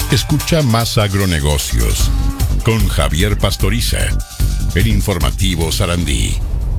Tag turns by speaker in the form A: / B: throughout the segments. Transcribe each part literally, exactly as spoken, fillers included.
A: Escucha Más Agronegocios con Javier Pastoriza, el informativo Sarandí.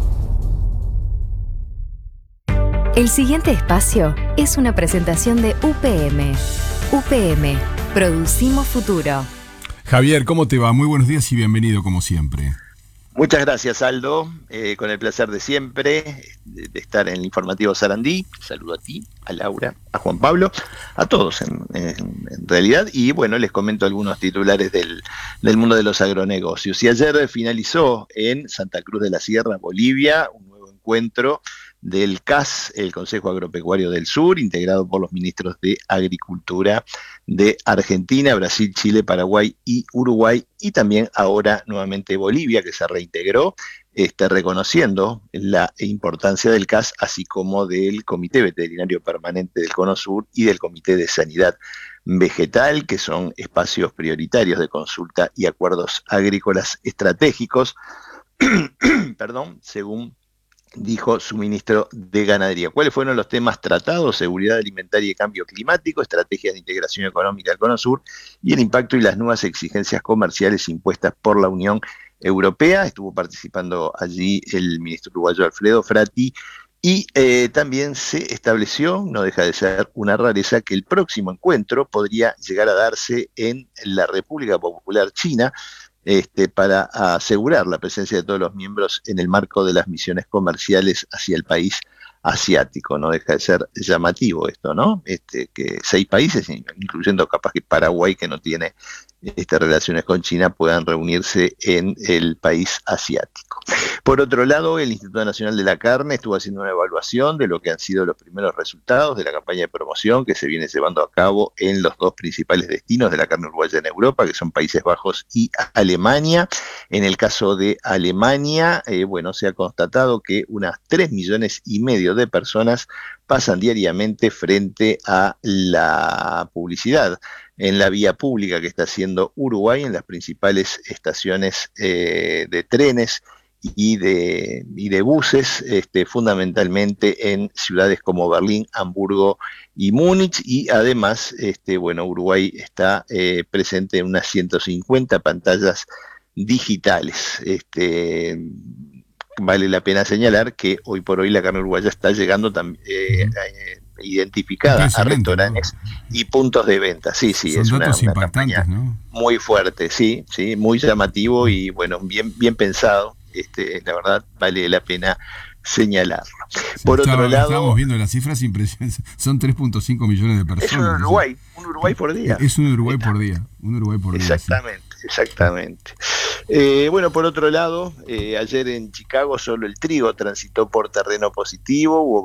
B: El siguiente espacio es una presentación de U P M. U P M, producimos futuro.
C: Javier, ¿cómo te va? Muy buenos días y bienvenido como siempre.
D: Muchas gracias, Aldo, eh, con el placer de siempre de, de estar en el informativo Sarandí. Saludo a ti, a Laura, a Juan Pablo, a todos en, en, en realidad, y bueno, les comento algunos titulares del, del mundo de los agronegocios. Y ayer finalizó en Santa Cruz de la Sierra, Bolivia, un nuevo encuentro del C A S, el Consejo Agropecuario del Sur, integrado por los ministros de Agricultura de Argentina, Brasil, Chile, Paraguay y Uruguay, y también ahora nuevamente Bolivia, que se reintegró, este, reconociendo la importancia del C A S, así como del Comité Veterinario Permanente del Cono Sur y del Comité de Sanidad Vegetal, que son espacios prioritarios de consulta y acuerdos agrícolas estratégicos, perdón, según dijo su ministro de Ganadería. ¿Cuáles fueron los temas tratados? Seguridad alimentaria y cambio climático, estrategias de integración económica del Cono Sur y el impacto y las nuevas exigencias comerciales impuestas por la Unión Europea. Estuvo participando allí el ministro uruguayo Alfredo Frati y eh, también se estableció, no deja de ser una rareza, que el próximo encuentro podría llegar a darse en la República Popular China, Este, para asegurar la presencia de todos los miembros en el marco de las misiones comerciales hacia el país asiático. No deja de ser llamativo esto, ¿no? Este, que seis países, incluyendo capaz que Paraguay, que no tiene este, relaciones con China, puedan reunirse en el país asiático. Por otro lado, el Instituto Nacional de la Carne estuvo haciendo una evaluación de lo que han sido los primeros resultados de la campaña de promoción que se viene llevando a cabo en los dos principales destinos de la carne uruguaya en Europa, que son Países Bajos y Alemania. En el caso de Alemania, eh, bueno, se ha constatado que unas tres millones y medio de personas pasan diariamente frente a la publicidad en la vía pública que está haciendo Uruguay en las principales estaciones eh, de trenes y de, y de buses, este, fundamentalmente en ciudades como Berlín, Hamburgo y Múnich, y además, este, bueno, Uruguay está eh, presente en unas ciento cincuenta pantallas digitales. Este, vale la pena señalar que hoy por hoy la carne uruguaya está llegando también eh, eh, identificada a restaurantes, ¿no? Y puntos de venta. Sí, sí,
C: son
D: es una,
C: datos
D: una
C: impactantes,
D: campaña, ¿no? Muy fuerte, sí, sí, muy llamativo y bueno, bien, bien pensado. Este, la verdad vale la pena señalarlo. Por
C: Estaba,
D: otro lado,
C: estábamos viendo las cifras impresionantes, son tres punto cinco millones de personas.
D: Es un Uruguay, un Uruguay por día.
C: Es un Uruguay por día, un Uruguay por día.
D: Exactamente, sí. exactamente. Eh, bueno, por otro lado, eh, ayer en Chicago solo el trigo transitó por terreno positivo, hubo